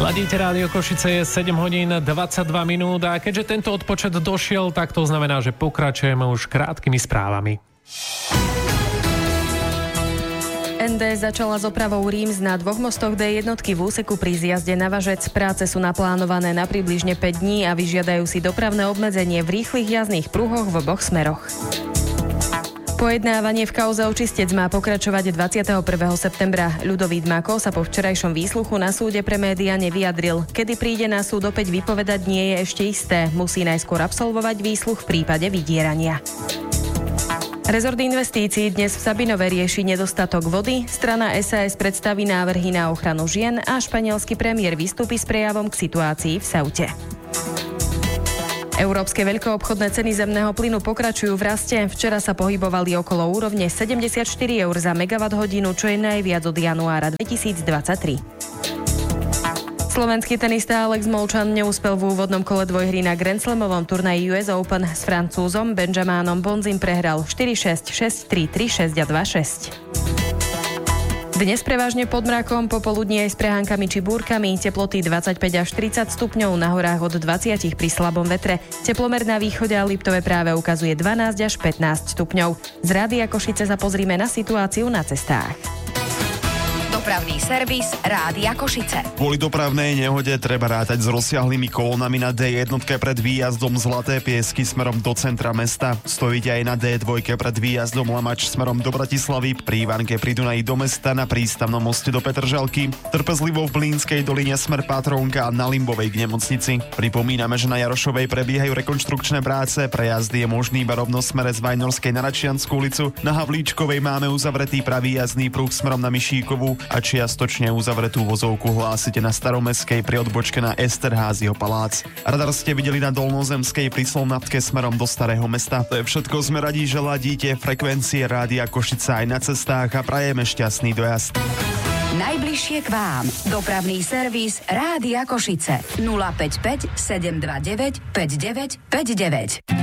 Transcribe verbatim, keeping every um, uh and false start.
Ladíte Rádio Košice, je sedem hodín dvadsaťdva minút a keďže tento odpočet došiel, tak to znamená, že pokračujeme už krátkými správami. en dé začala s opravou Ríms na dvoch mostoch dé jednotky v úseku pri zjazde na Važec. Práce sú naplánované na približne päť dní a vyžiadajú si dopravné obmedzenie v rýchlych jazdných pruhoch v oboch smeroch. Pojednávanie v kauze očistec má pokračovať dvadsiateho prvého septembra. Ľudovít Mako sa po včerajšom výsluchu na súde pre médiá nevyjadril. Kedy príde na súd opäť vypovedať, nie je ešte isté. Musí najskôr absolvovať výsluch v prípade vydierania. Rezort investícií dnes v Sabinove rieši nedostatok vody, strana es a es predstaví návrhy na ochranu žien a španielsky premiér vystúpi s prejavom k situácii v Ceute. Európske veľkoobchodné ceny zemného plynu pokračujú v raste. Včera sa pohybovali okolo úrovne sedemdesiatštyri eur za megawatt hodinu, čo je najviac od januára dvetisícdvadsaťtri. Slovenský tenista Alex Molčan neúspel v úvodnom kole dvojhry na Grand Slamovom turnaji ú es Open. S Francúzom Benjamánom Bonzim prehral štyri šesť, šesť tri, tri šesť a dva šesť. Dnes prevažne pod mrakom, popoludní aj s prehánkami či búrkami, teploty dvadsaťpäť až tridsať stupňov, na horách od dvadsať pri slabom vetre. Teplomer na východe a Liptove práve ukazuje dvanásť až pätnásť stupňov. Z Rádia Košice sa pozrime na situáciu na cestách. Dopravný servis Rádia Košice. Kvôli dopravnej nehode treba rátať s rozsiahlými kolónami na dé jednotke pred výjazdom Zlaté Piesky smerom do centra mesta. Stojíte aj na dé dva pred výjazdom Lamač smerom do Bratislavy, pri Ivánke pri Dunaji do mesta, na prístavnom moste do Petržalky, trpezlivo v Blínskej doline smer Patrónka a na Limbovej k nemocnici. Pripomíname, že na Jarošovej prebiehajú rekonštrukčné práce, prejazd je možný iba rovno smere z Vajnorskej na Račiansku ulicu. Na Havlíčkovej máme uzavretý pravý jazdný pruh smerom na Mišíkovú a čiastočne uzavretú vozovku hlásite na Staromestskej pri odbočke na Esterházyho palác. Radar ste videli na Dolnozemskej pri Slovnatke smerom do Starého mesta. To je všetko, sme radi, že ladíte frekvencie Rádia Košica aj na cestách a prajeme šťastný dojazd. Najbližšie k vám. Dopravný servis Rádia Košice. nula päť päť, sedem dva deväť, päť deväť päť deväť.